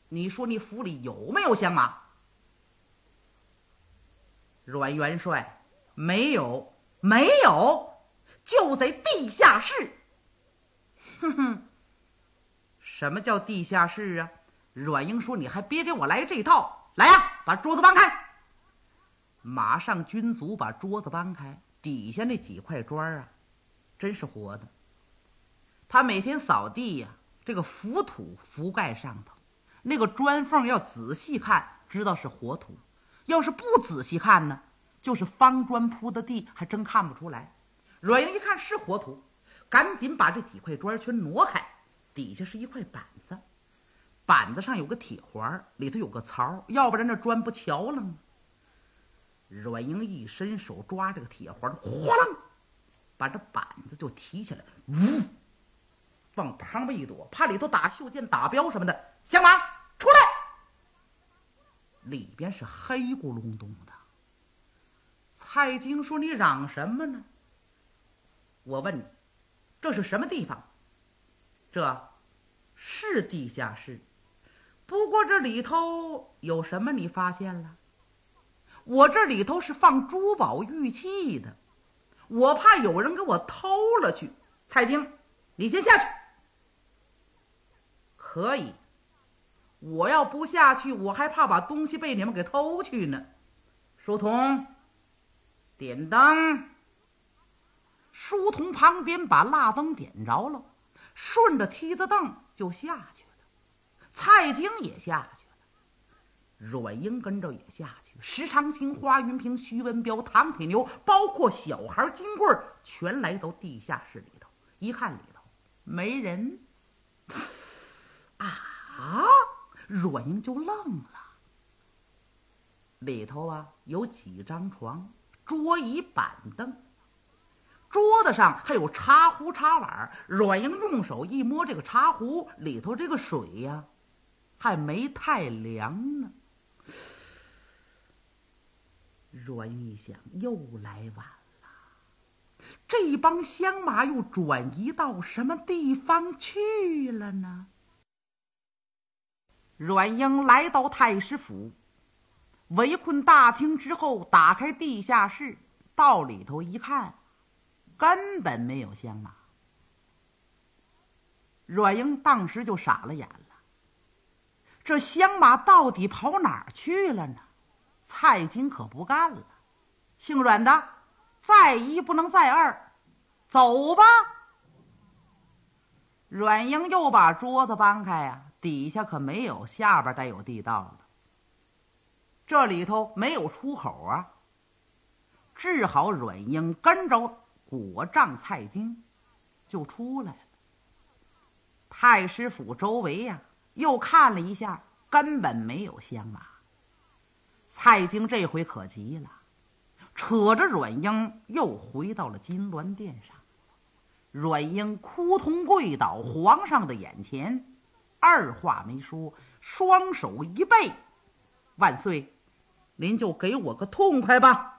你说你府里有没有香马？阮元帅，没有，没有，就在地下室。哼哼，什么叫地下室啊？阮英说：“你还别给我来这套！来呀，把桌子搬开！”马上军卒把桌子搬开，底下那几块砖啊，真是活的。他每天扫地呀，这个浮土覆盖上头，那个砖缝要仔细看，知道是活土；要是不仔细看呢，就是方砖铺的地，还真看不出来。阮英一看是活土，赶紧把这几块砖全挪开，底下是一块板子，板子上有个铁环，里头有个槽，要不然这砖不瞧了吗？阮英一伸手抓这个铁环，哗啷，把这板子就提起来，呜，往旁边一躲，怕里头打袖箭、打镖什么的。香马出来！里边是黑咕隆咚的。蔡京说：“你嚷什么呢？”我问你，这是什么地方？这是地下室，不过这里头有什么你发现了？我这里头是放珠宝玉器的，我怕有人给我偷了去。蔡京，你先下去。可以，我要不下去，我还怕把东西被你们给偷去呢。书童，点灯。书童旁边把蜡灯点着了，顺着梯子凳就下去了。蔡京也下去了，阮英跟着也下去。石长兴、花云平、徐文彪、唐铁牛，包括小孩金贵，全来到地下室里头。一看里头没人，啊！阮英就愣了。里头啊有几张床、桌椅板凳，桌子上还有茶壶茶碗。阮英用手一摸这个茶壶，里头这个水呀，还没太凉呢。阮英一想，又来晚了，这帮香马又转移到什么地方去了呢？阮英来到太师府，围困大厅之后，打开地下室，到里头一看，根本没有香马。阮英当时就傻了眼了，这香马到底跑哪儿去了呢？蔡京可不干了，姓阮的，再一不能再二，走吧。阮英又把桌子搬开呀，底下可没有下边带有地道了，这里头没有出口啊，只好阮英跟着果杖蔡京就出来了。太师府周围呀，又看了一下，根本没有香马。蔡京这回可急了，扯着阮英又回到了金銮殿上。阮英扑通跪倒皇上的眼前，二话没说，双手一背：“万岁，您就给我个痛快吧。”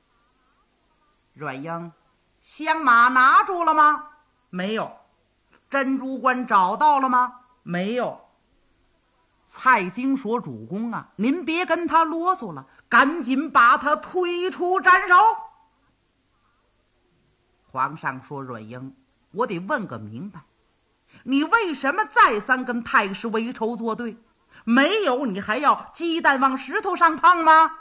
阮英，香马拿住了吗？没有。珍珠冠找到了吗？没有。蔡京说：“主公啊，您别跟他啰嗦了，赶紧把他推出斩首。”皇上说：“阮英，我得问个明白，你为什么再三跟太师为仇作对？没有你还要鸡蛋往石头上碰吗？”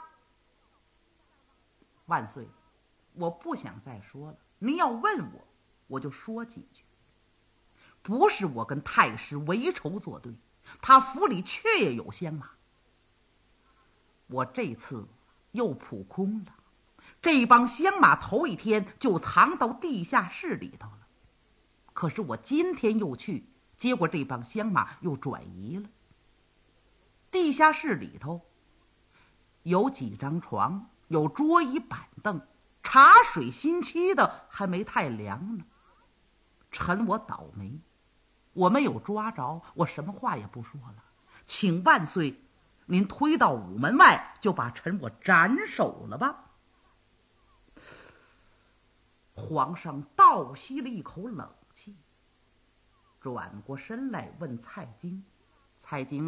万岁，我不想再说了，您要问我，我就说几句。不是我跟太师为仇作对，他府里确也有香马。我这次又扑空了，这帮香马头一天就藏到地下室里头了。可是我今天又去，结果这帮香马又转移了。地下室里头有几张床，有桌椅板凳，茶水新沏的，还没太凉呢。臣我倒霉，我没有抓着，我什么话也不说了，请万岁您推到午门外，就把臣我斩首了吧。皇上倒吸了一口冷气，转过身来问蔡京：“蔡京